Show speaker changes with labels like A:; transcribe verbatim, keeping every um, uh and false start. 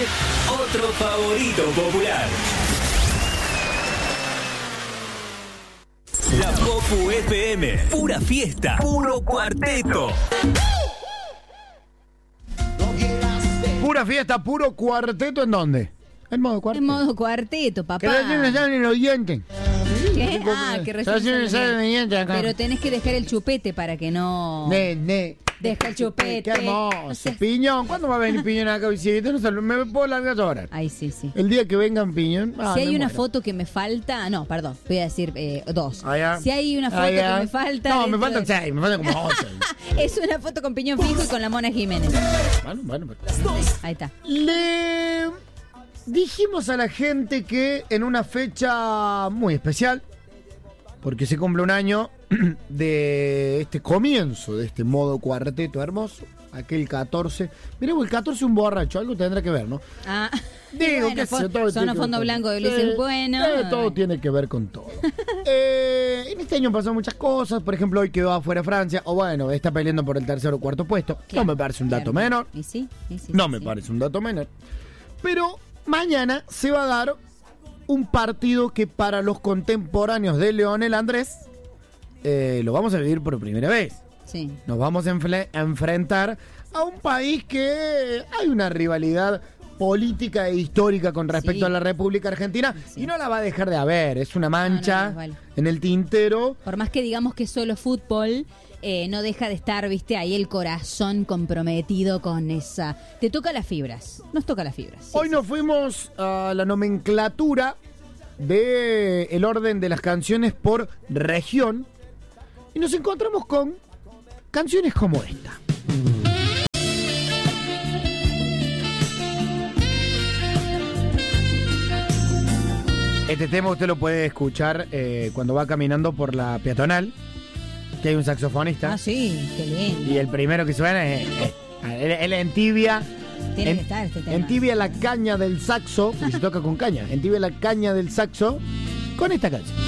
A: otro favorito popular. La Popu F M, pura fiesta, puro cuarteto.
B: Pura fiesta, puro cuarteto, ¿en dónde? En modo cuarteto.
C: En modo cuarteto, papá.
B: Que recién me salen los dientes.
C: ¿Qué? Ah, que recién
B: Recién me
C: salen
B: salen
C: los
B: los dientes acá.
C: Pero tenés que dejar el chupete para que no...
B: Ne, ne.
C: Deja el chupete.
B: Qué hermoso.
C: No sé.
B: Piñón, ¿cuándo va a venir Piñón acá? Si no se lo- me puedo largar a llorar.
C: Ay, sí, sí.
B: El día que vengan Piñón. ah,
C: Si hay
B: me
C: una
B: muero.
C: foto que me falta, no, perdón, voy a decir eh, dos.
B: Ah, ya.
C: Si hay una foto
B: Ah, ya.
C: que me falta.
B: No, me
C: dentro
B: faltan
C: de-
B: seis, me faltan como ocho.
C: Es una foto con Piñón Fijo y con la Mona Jiménez.
B: Bueno, bueno. pero-
C: Ahí está.
B: Le dijimos a la gente que en una fecha muy especial, porque se cumple un año de este comienzo, de este modo cuarteto hermoso, aquel catorce. Mirá, el catorce un borracho, algo tendrá que ver, ¿no?
C: Ah,
B: Digo,
C: bueno,
B: qué sé
C: fo-
B: yo, todo
C: son
B: tiene
C: a
B: que
C: fondo
B: ver con-
C: blanco de
B: Sí,
C: Luis bueno.
B: eh, todo tiene que ver con todo. Eh, en este año pasaron muchas cosas. Por ejemplo, hoy quedó afuera Francia. O bueno, está peleando por el tercer o cuarto puesto.
C: Claro,
B: no me parece un dato
C: claro.
B: menor.
C: Y sí, y sí,
B: No
C: sí,
B: me
C: sí.
B: parece un dato menor. Pero mañana se va a dar un partido que para los contemporáneos de Leonel Andrés eh, lo vamos a vivir por primera vez.
C: Sí.
B: Nos vamos a, enfle- a enfrentar a un país que hay una rivalidad política e histórica con respecto
C: Sí.
B: a la República Argentina
C: Sí.
B: y no la va a dejar de haber. Es una mancha
C: No, no, no, vale.
B: en el tintero.
C: Por más que digamos que es solo fútbol, eh, no deja de estar, viste, ahí el corazón comprometido con esa... Te toca las fibras, nos toca las fibras. Sí,
B: Hoy
C: sí.
B: nos fuimos a la nomenclatura de el orden de las canciones por región y nos encontramos con canciones como esta. Este tema usted lo puede escuchar eh, cuando va caminando por la peatonal, que hay un saxofonista.
C: Ah, sí, qué lindo.
B: Y el primero que suena es, es- él, él en tibia.
C: Tiene
B: en,
C: que estar este tema.
B: en tibia la caña del saxo, y se toca con caña, en tibia la caña del saxo con esta canción.